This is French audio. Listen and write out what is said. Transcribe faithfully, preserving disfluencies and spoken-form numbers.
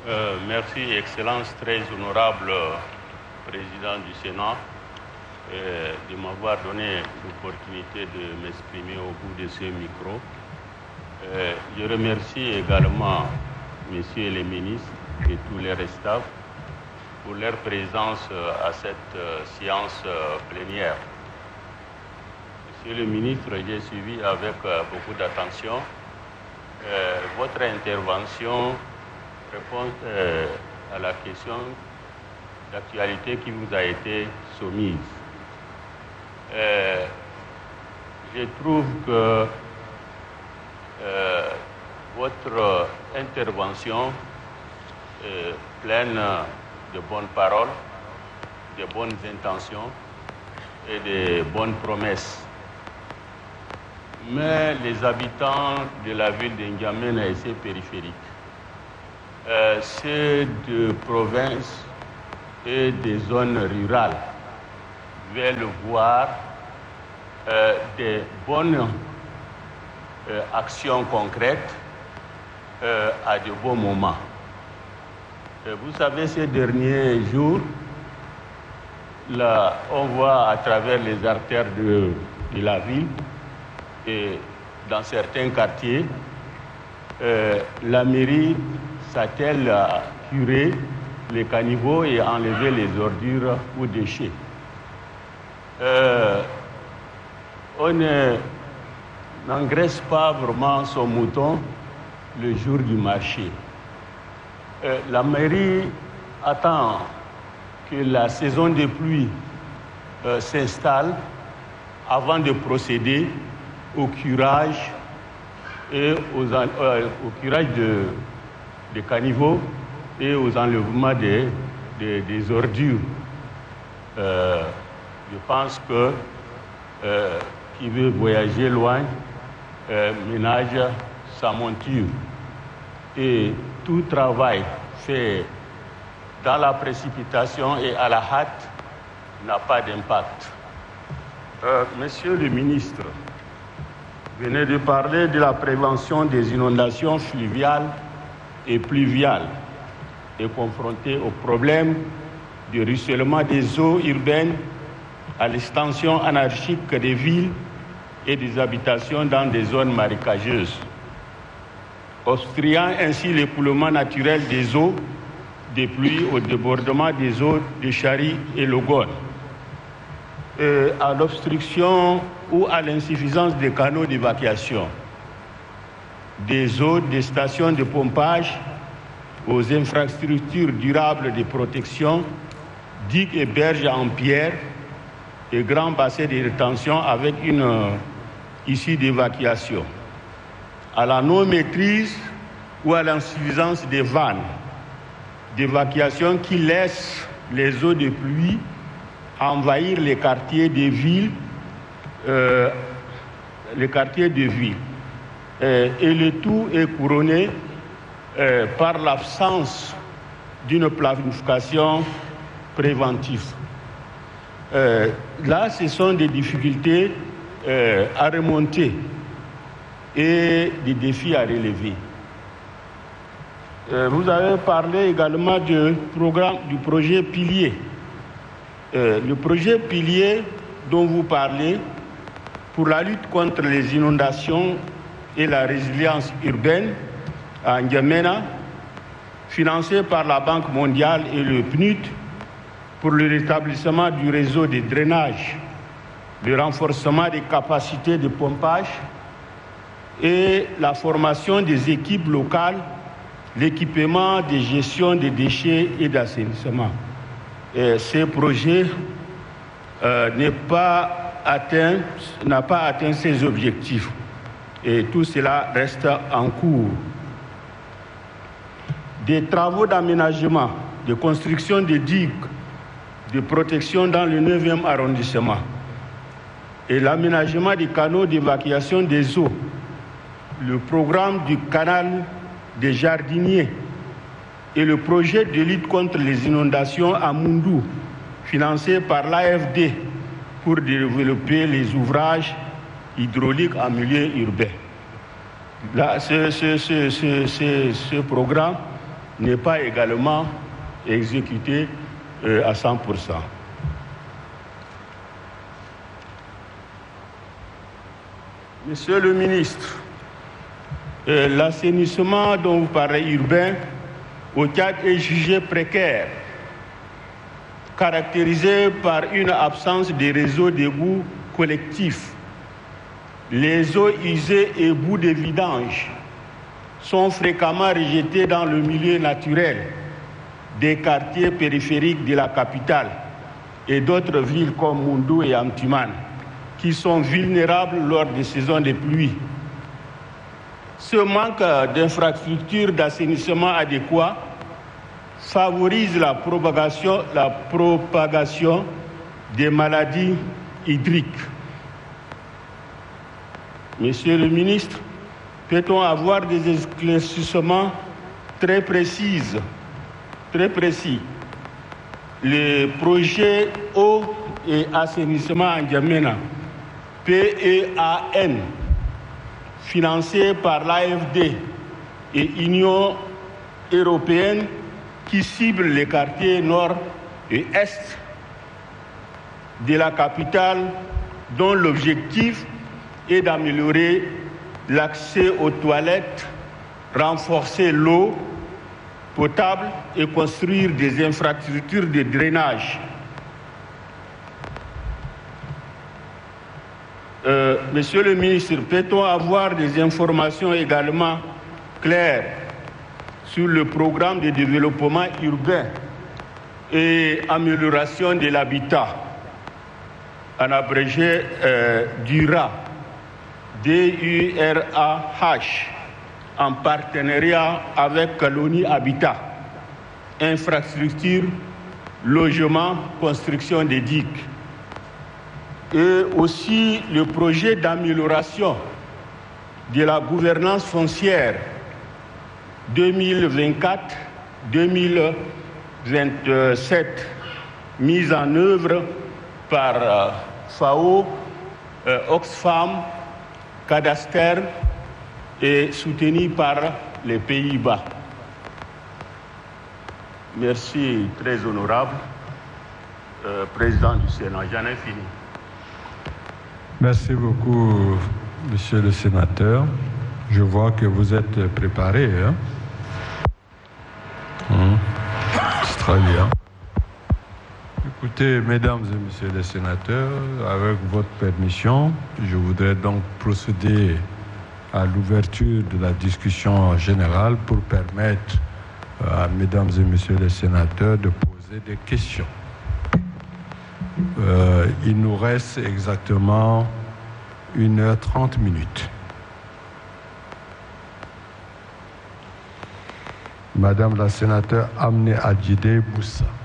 Euh, merci, Excellence, très honorable Président du Sénat, euh, de m'avoir donné l'opportunité de m'exprimer au bout de ce micro. Euh, je remercie également messieurs les ministres et tous les restants pour leur présence à cette euh, séance euh, plénière. Monsieur le ministre, j'ai suivi avec euh, beaucoup d'attention euh, votre intervention répond euh, à la question d'actualité qui vous a été soumise. Euh, je trouve que euh, votre intervention est pleine de bonnes paroles, de bonnes intentions et de bonnes promesses. Mais les habitants de la ville de N'Djamena et ses périphériques, euh, ceux de province et des zones rurales, veulent voir euh, des bonnes euh, actions concrètes euh, à de bons moments. Et vous savez, ces derniers jours, là, on voit à travers les artères de, de la ville et dans certains quartiers, euh, la mairie s'attelle à curer les caniveaux et enlever les ordures ou déchets. Euh, on n'engraisse pas vraiment son mouton le jour du marché. Euh, la mairie attend que la saison des pluies euh, s'installe avant de procéder au curage et aux, euh, au curage de, des caniveaux et aux enlèvements des, des, des ordures. Euh, je pense que euh, qui veut voyager loin euh, ménage sa monture. Et tout travail fait dans la précipitation et à la hâte n'a pas d'impact. Euh, monsieur le ministre, vous venez de parler de la prévention des inondations fluviales et pluviales et confronté au problème du ruissellement des eaux urbaines, à l'extension anarchique des villes et des habitations dans des zones marécageuses, obstruant ainsi l'écoulement naturel des eaux des pluies au débordement des eaux de Chari et Logone, et à l'obstruction ou à l'insuffisance des canaux d'évacuation, des eaux des stations de pompage aux infrastructures durables de protection, digues et berges en pierre et grands bassins de rétention avec une euh, issue d'évacuation, à la non-maîtrise ou à l'insuffisance des vannes d'évacuation qui laissent les eaux de pluie envahir les quartiers des villes, euh, les quartiers de ville. Euh, et le tout est couronné euh, par l'absence d'une planification préventive. Euh, là, ce sont des difficultés euh, à remonter et des défis à relever. Euh, vous avez parlé également du programme, du projet Pilier. Euh, le projet Pilier dont vous parlez pour la lutte contre les inondations et la résilience urbaine à N'Djamena, financé par la Banque mondiale et le P N U D pour le rétablissement du réseau de drainage, le renforcement des capacités de pompage et la formation des équipes locales, l'équipement de gestion des déchets et d'assainissement. Et ce projet euh, n'est pas atteint, n'a pas atteint ses objectifs. Et tout cela reste en cours. Des travaux d'aménagement, de construction de digues, de protection dans le neuvième arrondissement et l'aménagement des canaux d'évacuation des eaux, le programme du canal des jardiniers et le projet de lutte contre les inondations à Moundou, financé par l'A F D pour développer les ouvrages hydrauliques en milieu urbain. Là, ce, ce, ce, ce, ce, ce programme n'est pas également exécuté euh, à cent pour cent. Monsieur le ministre, euh, l'assainissement dont vous parlez urbain au Tchad est jugé précaire, caractérisé par une absence de réseaux d'égouts collectifs. Les eaux usées et boues de vidange sont fréquemment rejetés dans le milieu naturel des quartiers périphériques de la capitale et d'autres villes comme Moundou et Amtiman, qui sont vulnérables lors des saisons de pluie. Ce manque d'infrastructures d'assainissement adéquat favorise la propagation, la propagation des maladies hydriques. Monsieur le ministre, peut-on avoir des éclaircissements très précis, très précis? Le projet eau et assainissement en N'Djamena, P E A N, financé par l'A F D et Union européenne, qui cible les quartiers nord et est de la capitale, dont l'objectif est d'améliorer l'accès aux toilettes, renforcer l'eau potable et construire des infrastructures de drainage. Euh, Monsieur le ministre, peut-on avoir des informations également claires sur le programme de développement urbain et amélioration de l'habitat, en abrégé euh, DURA, D U R A H, en partenariat avec l'ONU Habitat, infrastructure, logement, construction des digues, et aussi le projet d'amélioration de la gouvernance foncière deux mille vingt-quatre deux mille vingt-sept, mise en œuvre par euh, F A O, euh, Oxfam, Cadastre et soutenu par les Pays-Bas. Merci, très honorable euh, président du Sénat. J'en ai fini. Merci beaucoup, monsieur le sénateur. Je vois que vous êtes préparé. Hein? Hum. C'est très bien. Écoutez, mesdames et messieurs les sénateurs, avec votre permission, je voudrais donc procéder à l'ouverture de la discussion générale pour permettre à mesdames et messieurs les sénateurs de poser des questions. Euh, il nous reste exactement une heure trente minutes. Madame la sénateur Amné Adjidé Boussa.